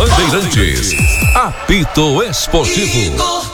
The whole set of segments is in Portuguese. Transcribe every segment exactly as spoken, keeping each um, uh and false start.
Bandeirantes, apito esportivo.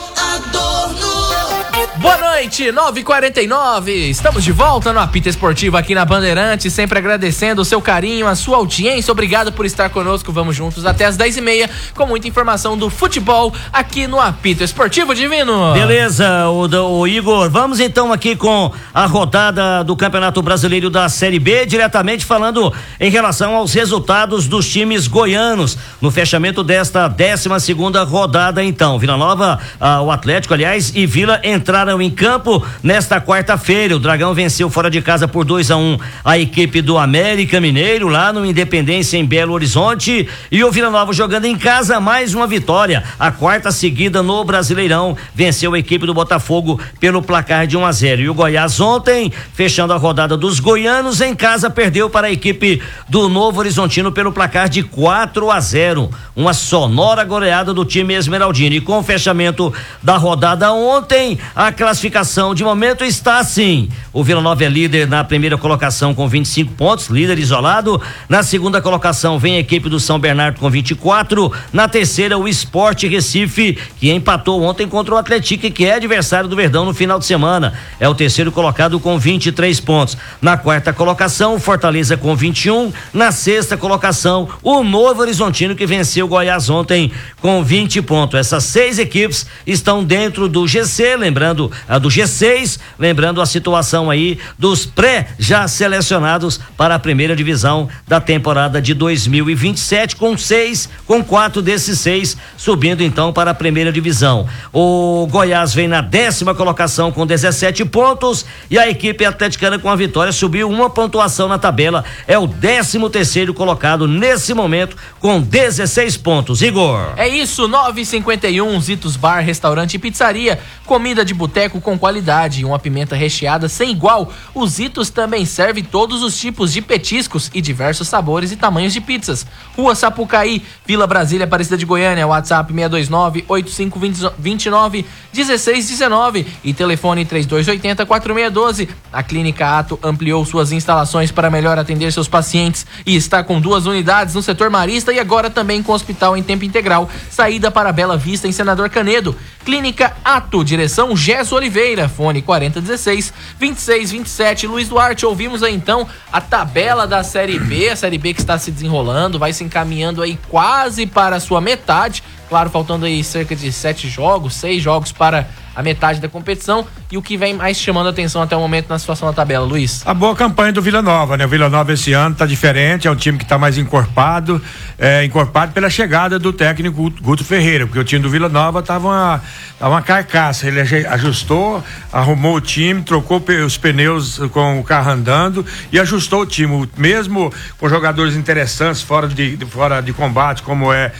Boa noite, nove e quarenta e nove, estamos de volta no Apito Esportivo aqui na Bandeirantes, sempre agradecendo o seu carinho, a sua audiência, obrigado por estar conosco, vamos juntos até as dez e meia, com muita informação do futebol aqui no Apito Esportivo, Divino. Beleza, o, o Igor, vamos então aqui com a rodada do Campeonato Brasileiro da Série B, diretamente falando em relação aos resultados dos times goianos, no fechamento desta décima segunda rodada então, Vila Nova, ah, o Atlético aliás, e Vila entraram em campo nesta quarta-feira. O Dragão venceu fora de casa por dois a um a equipe do América Mineiro lá no Independência em Belo Horizonte, e o Vila Nova jogando em casa mais uma vitória, a quarta seguida no Brasileirão, venceu a equipe do Botafogo pelo placar de um a zero. E o Goiás ontem, fechando a rodada dos goianos em casa, perdeu para a equipe do Novo Horizontino pelo placar de quatro a zero, uma sonora goleada do time esmeraldino. E com o fechamento da rodada ontem, a classificação de momento está assim: o Vila Nova é líder na primeira colocação com vinte e cinco pontos, líder isolado. Na segunda colocação vem a equipe do São Bernardo com vinte e quatro. Na terceira, o Sport Recife, que empatou ontem contra o Atlético, que é adversário do Verdão no final de semana, é o terceiro colocado com vinte e três pontos. Na quarta colocação, o Fortaleza com vinte e um. Na sexta colocação, o Novo Horizontino, que venceu o Goiás ontem com vinte pontos. Essas seis equipes estão dentro do G C, lembrando a do G seis, lembrando a situação aí dos pré já selecionados para a primeira divisão da temporada de dois mil e vinte e sete, com seis, com quatro desses seis subindo então para a primeira divisão. O Goiás vem na décima colocação com dezessete pontos, e a equipe atleticana com a vitória subiu uma pontuação na tabela, é o décimo terceiro colocado nesse momento com dezesseis pontos. Igor. É isso, nove e cinquenta e um, Zitos Bar, Restaurante e Pizzaria, comida de boteco com qualidade e uma pimenta recheada sem igual. O Zitos também serve todos os tipos de petiscos e diversos sabores e tamanhos de pizzas. Rua Sapucaí, Vila Brasília, Aparecida de Goiânia, WhatsApp seis dois nove, oito cinco dois nove, um seis um nove e telefone três dois oito zero, quatro seis um dois. A Clínica Ato ampliou suas instalações para melhor atender seus pacientes e está com duas unidades no setor marista e agora também com hospital em tempo integral. Saída para Bela Vista em Senador Canedo. Clínica Ato, direção Gesso Oliveira, fone quarenta dezesseis, vinte e seis vinte e sete. Luiz Duarte, ouvimos aí então a tabela da Série B, a Série B que está se desenrolando, vai se encaminhando aí quase para a sua metade, claro, faltando aí cerca de sete jogos, seis jogos para a metade da competição. E o que vem mais chamando a atenção até o momento na situação da tabela, Luiz? A boa campanha do Vila Nova, né? O Vila Nova esse ano tá diferente, é um time que tá mais encorpado, é, encorpado pela chegada do técnico Guto Ferreira, porque o time do Vila Nova tava uma, tava uma carcaça, ele ajustou, arrumou o time, trocou os pneus com o carro andando e ajustou o time, mesmo com jogadores interessantes fora de, fora de combate, como é,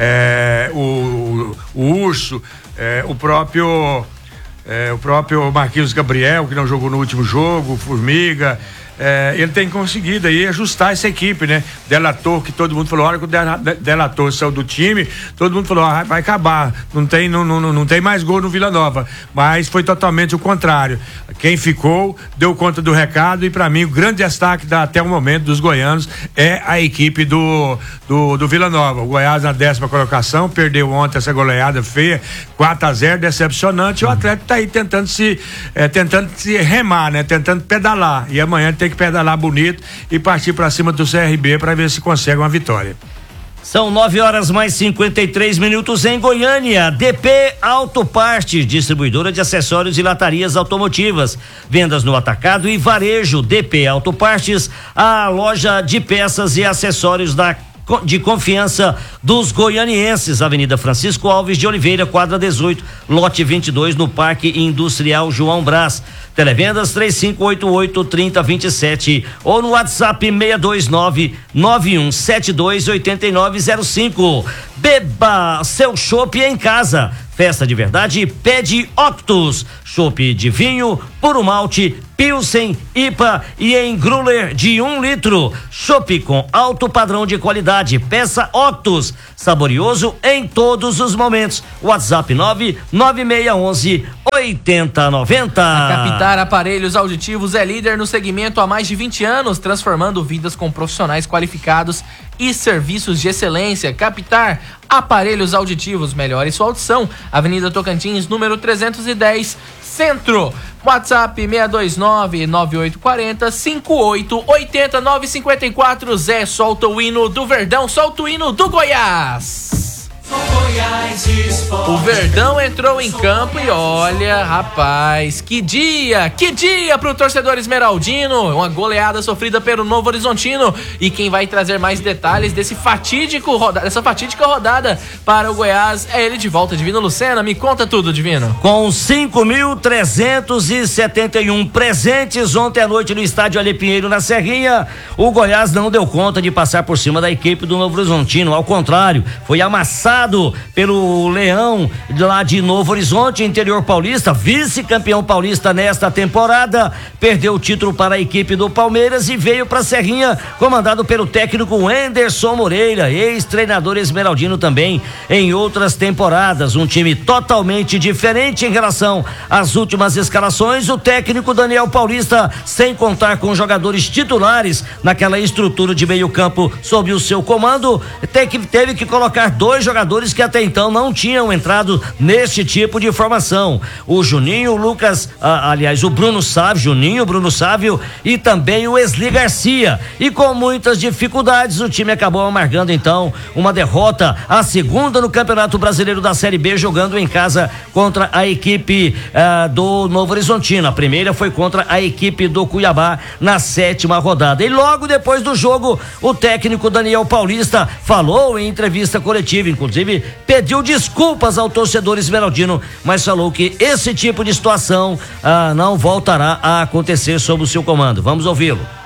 é o, o, o Urso, é, o próprio É, o próprio Marquinhos Gabriel, que não jogou no último jogo, Formiga, é, ele tem conseguido aí ajustar essa equipe, né? Delator, que todo mundo falou, a hora que o Delator saiu do time, todo mundo falou, ah, vai acabar, não tem, não, não, não tem mais gol no Vila Nova, mas foi totalmente o contrário. Quem ficou, deu conta do recado, e para mim o grande destaque da, até o momento dos goianos é a equipe do, do, do Vila Nova. O Goiás na décima colocação, perdeu ontem essa goleada feia, quatro a zero, decepcionante, e o Atlético tá aí tentando se, é, tentando se remar, né? Tentando pedalar, e amanhã tem que pedalar bonito e partir para cima do C R B para ver se consegue uma vitória. São nove horas mais cinquenta e três minutos em Goiânia. D P Autopartes, distribuidora de acessórios e latarias automotivas, vendas no atacado e varejo. D P Autopartes, a loja de peças e acessórios da de confiança dos goianienses, Avenida Francisco Alves de Oliveira, quadra dezoito, lote vinte e dois, no Parque Industrial João Brás. Televendas três cinco oito oito, três zero dois sete ou no WhatsApp seis dois nove, nove um sete dois, oito nove zero cinco. Beba seu chopp em casa. Festa de verdade, pede Octus. Chopp de vinho, puro malte, Pilsen, I P A e em Grüller de um litro. Chopp com alto padrão de qualidade. Peça Octus, saborioso em todos os momentos. WhatsApp nove nove seis um um oitenta noventa. A Captar Aparelhos Auditivos é líder no segmento há mais de vinte anos, transformando vidas com profissionais qualificados e serviços de excelência. Captar Aparelhos Auditivos, melhore sua audição. Avenida Tocantins, número trezentos e dez, Centro. WhatsApp seis dois nove, nove oito quatro zero, cinco oito oito zero, nove cinco quatro. Zé, solta o hino do Verdão, solta o hino do Goiás. O Verdão entrou em campo e olha, rapaz, que dia, que dia pro torcedor esmeraldino, uma goleada sofrida pelo Novo Horizontino. E quem vai trazer mais detalhes desse fatídico roda, dessa fatídica rodada para o Goiás é ele de volta, Divino Lucena. Me conta tudo, Divino. Com cinco mil trezentos e setenta e um presentes ontem à noite no estádio Ale Pinheiro, na Serrinha, o Goiás não deu conta de passar por cima da equipe do Novo Horizontino, ao contrário, foi amassado pelo Leão lá de Novo Horizonte, interior paulista, vice-campeão paulista nesta temporada, perdeu o título para a equipe do Palmeiras e veio para a Serrinha, comandado pelo técnico Anderson Moreira, ex-treinador esmeraldino também em outras temporadas. Um time totalmente diferente em relação às últimas escalações. O técnico Daniel Paulista, sem contar com jogadores titulares naquela estrutura de meio campo sob o seu comando, teve que colocar dois jogadores que até então não tinham entrado neste tipo de formação. O Juninho, o Lucas, ah, aliás, o Bruno Sávio, Juninho, Bruno Sávio e também o Wesley Garcia. E com muitas dificuldades, o time acabou amargando então uma derrota, a segunda no Campeonato Brasileiro da Série B, jogando em casa contra a equipe ah, do Novo Horizontino. A primeira foi contra a equipe do Cuiabá na sétima rodada. E logo depois do jogo, o técnico Daniel Paulista falou em entrevista coletiva, inclusive pediu desculpas ao torcedor esmeraldino, mas falou que esse tipo de situação ah, não voltará a acontecer sob o seu comando. Vamos ouvi-lo.